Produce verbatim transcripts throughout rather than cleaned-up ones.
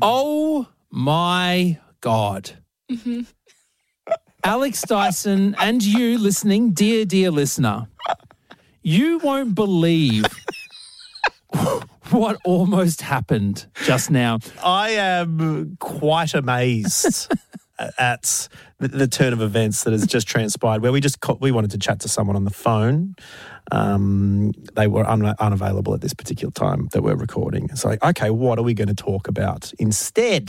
Oh, my God. Mm-hmm. Alex Dyson and you listening, dear, dear listener, you won't believe what almost happened just now. I am quite amazed at the, the turn of events that has just transpired, where we just co- we wanted to chat to someone on the phone. Um, they were un- unavailable at this particular time that we're recording. It's like, okay, what are we going to talk about instead?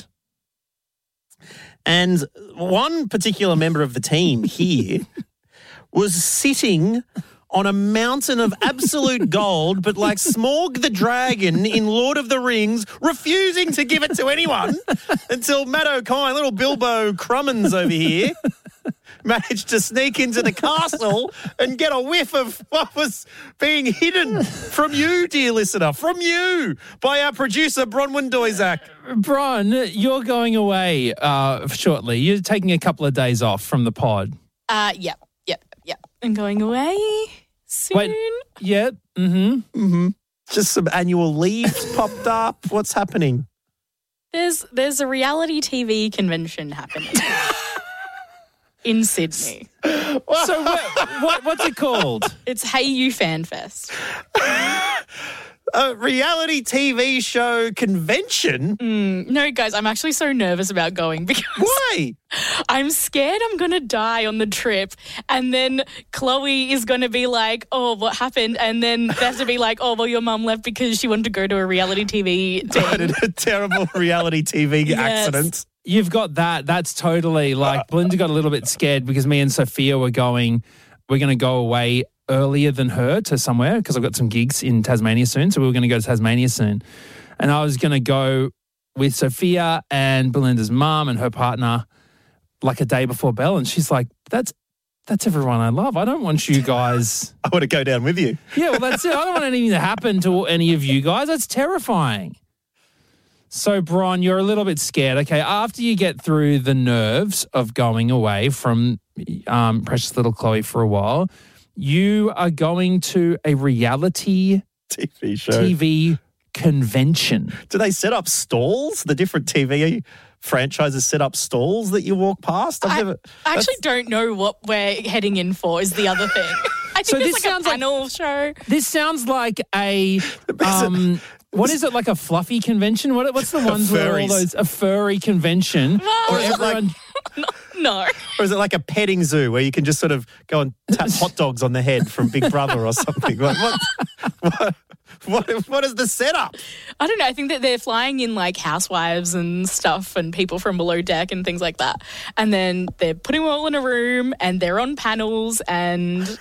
And one particular member of the team here was sitting on a mountain of absolute gold, but like Smaug the dragon in Lord of the Rings, refusing to give it to anyone until Matt O'Kine, little Bilbo Crummins over here, managed to sneak into the castle and get a whiff of what was being hidden from you, dear listener, from you, by our producer, Bronwyn Doizak. Bron, you're going away uh, shortly. You're taking a couple of days off from the pod. Uh, yep, yep, yep. I'm going away soon. Wait, yeah, mm-hmm. Mm-hmm. Just some annual leave popped up. What's happening? There's there's a reality T V convention happening in Sydney. So what, what, what's it called? It's Hey You Fan Fest. A reality T V show convention? Mm, no, guys, I'm actually so nervous about going because Why? I'm scared I'm going to die on the trip, and then Chloe is going to be like, oh, what happened? And then they have to be like, oh, well, your mum left because she wanted to go to a reality T V thing. A terrible reality T V Yes. accident. You've got that. That's totally like Belinda got a little bit scared because me and Sophia were going, we're going to go away earlier than her to somewhere because I've got some gigs in Tasmania soon. So we were going to go to Tasmania soon. And I was going to go with Sophia and Belinda's mum and her partner like a day before Belle. And she's like, that's that's everyone I love. I don't want you guys. I want to go down with you. Yeah, well, that's it. I don't want anything to happen to any of you guys. That's terrifying. So, Bron, you're a little bit scared. Okay, after you get through the nerves of going away from um, precious little Chloe for a while, you are going to a reality T V show. T V convention. Do they set up stalls? The different T V franchises set up stalls that you walk past? I've I, never, I actually don't know what we're heading in for is the other thing. I think So it's this like sounds a like- panel show. This sounds like a um, what is it, like a fluffy convention? What what's the ones where all Furries. those a furry convention? Well, Or is it like- everyone- No. Or is it like a petting zoo where you can just sort of go and tap hot dogs on the head from Big Brother or something? Like, what, what, what, what is the setup? I don't know. I think that they're flying in like housewives and stuff and people from below deck and things like that. And then they're putting them all in a room and they're on panels and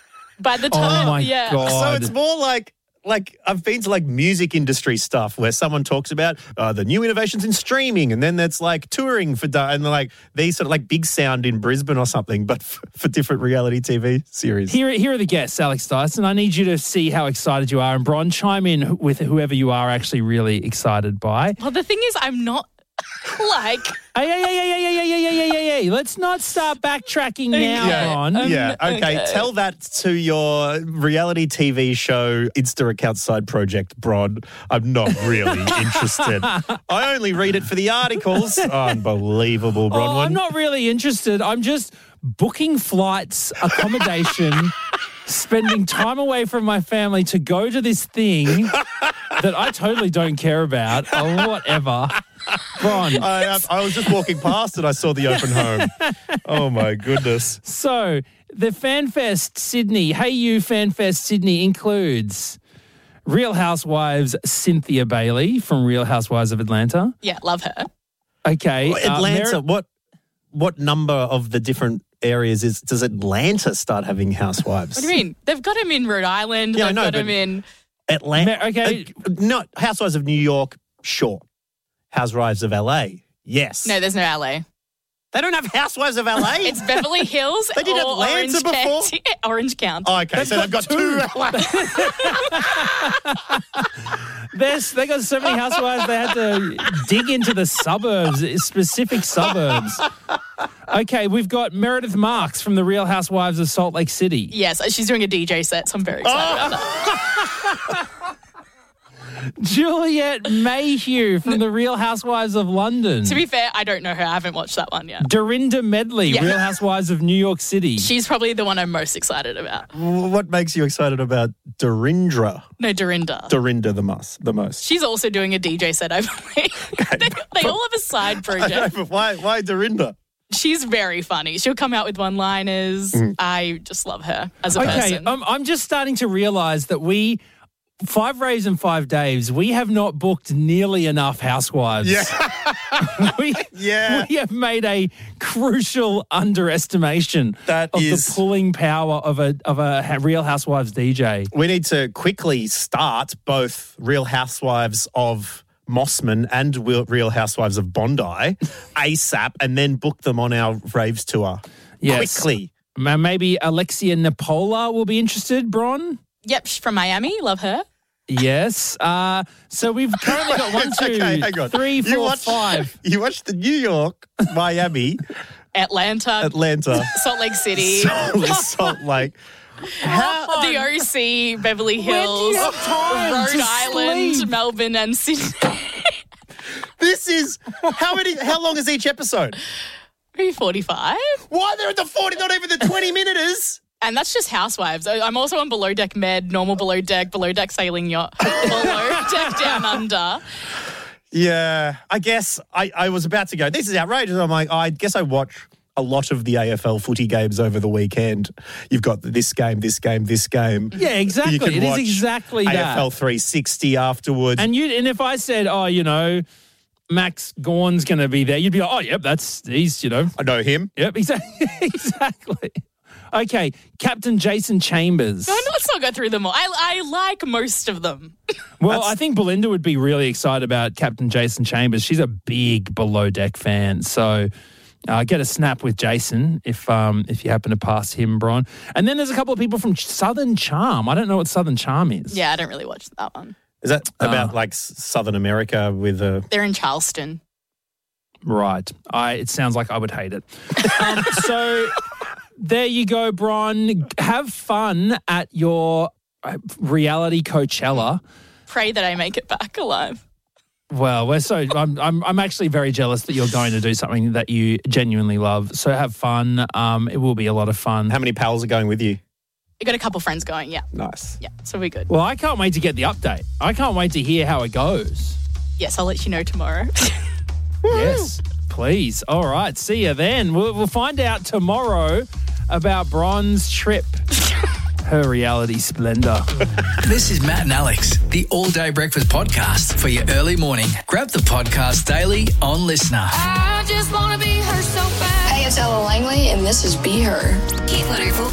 by the time, my yeah. God. So it's more like, like I've been to like music industry stuff where someone talks about uh, the new innovations in streaming, and then that's like touring for, and they're like these sort of like Big Sound in Brisbane or something, but f- for different reality T V series. Here, here are the guests, Alex Dyson. I need you to see how excited you are. And Bron, chime in with whoever you are actually really excited by. Well, the thing is, I'm not like... Hey, hey, hey, hey, hey, hey, hey, hey, hey, hey, hey. Let's not start backtracking now, Yeah, Bron. yeah. Okay. okay. Tell that to your reality T V show Insta account side project, Bron. I'm not really interested. I only read it for the articles. Unbelievable, Bronwyn. Oh, I'm not really interested. I'm just booking flights, accommodation, spending time away from my family to go to this thing that I totally don't care about or whatever. Bron. I, um, I was just walking past and I saw the open home. Oh, my goodness. So the FanFest Sydney, Hey You FanFest Sydney includes Real Housewives Cynthia Bailey from Real Housewives of Atlanta. Yeah, love her. Okay. Well, uh, Atlanta, Mer- what what number of the different areas is does Atlanta start having housewives? What do you mean? They've got him in Rhode Island. Yeah, I They've know, got but- him in... Atlanta. Mer- okay. Uh, not Housewives of New York, sure. Housewives of L A, yes. No, there's no L A. They don't have Housewives of L A? It's Beverly Hills They did or Atlanta Orange before? County. Orange County. Oh, okay, so they've got two. There's, they got so many housewives they had to dig into the suburbs, specific suburbs. Okay, we've got Meredith Marks from the Real Housewives of Salt Lake City. Yes, she's doing a D J set, so I'm very excited about that. Juliet Mayhew from The Real Housewives of London. To be fair, I don't know her. I haven't watched that one yet. Dorinda Medley, Yeah. Real Housewives of New York City. She's probably the one I'm most excited about. What makes you excited about Dorindra? No, Dorinda. Dorinda the most. The most. She's also doing a D J set, I believe. they, they all have a side I know, project. but why? Why Dorinda? She's very funny. She'll come out with one-liners. Mm. I just love her as a Okay, person. I'm, I'm just starting to realise that we, Five Raves and Five Daves, we have not booked nearly enough housewives. we, Yeah. we have made a crucial underestimation That of is- the pulling power of a of a Real Housewives D J. We need to quickly start both Real Housewives of Mossman and Real Real Housewives of Bondi ASAP, and then book them on our raves tour. Yes. Quickly. Ma- Maybe Alexia Nipola will be interested, Bron? Yep, she's from Miami. Love her. Yes. Uh, so we've currently got one, two, Okay, hang on. three, You four, watched- five. You watched the New York, Miami, Atlanta, Atlanta, Salt Lake City, Salt Lake. How, the O C, Beverly When do Hills, you have time Rhode to Island, sleep? Melbourne, and Sydney. this is how many? How long is each episode? Maybe forty-five. Why they're at the forty, not even the twenty minuters? And that's just Housewives. I- I'm also on Below Deck Med, Normal Below Deck, Below Deck Sailing Yacht, Below Deck Down Under. Yeah, I guess I, I was about to go, this is outrageous. I'm like, I guess I watch a lot of the A F L footy games over the weekend. You've got this game, this game, this game. Yeah, exactly. You can It is watch exactly A F L that. three sixty afterwards. And you, and if I said, oh, you know, Max Gorn's going to be there, you'd be like, oh, yep, that's he's, you know, I know him. yep, exactly, exactly. Okay, Captain Jason Chambers. No, let's not go through them all. I, I like most of them. Well, I think Belinda would be really excited about Captain Jason Chambers. She's a big Below Deck fan, so uh, get a snap with Jason if um, if you happen to pass him, Bron. And then there's a couple of people from Southern Charm. I don't know what Southern Charm is. Yeah, I don't really watch that one. Is that about Uh. like S- Southern America with a... They're in Charleston. Right. I. It sounds like I would hate it. um, so there you go, Bron. Have fun at your uh, reality Coachella. Pray that I make it back alive. Well, we're so I'm I'm I'm actually very jealous that you're going to do something that you genuinely love. So have fun. Um, it will be a lot of fun. How many pals are going with you? I got a couple friends going, yeah. Nice. Yeah, so we're good. Well, I can't wait to get the update. I can't wait to hear how it goes. Yes, I'll let you know tomorrow. Yes, please. All right. See you then. We'll, we'll find out tomorrow about Bron's trip, her reality splendor. This is Matt and Alex, the All Day Breakfast Podcast for your early morning. Grab the podcast daily on Listener. I just wanna be her so bad. Hey, it's Ella Langley, and this is Be Her. Keep whatever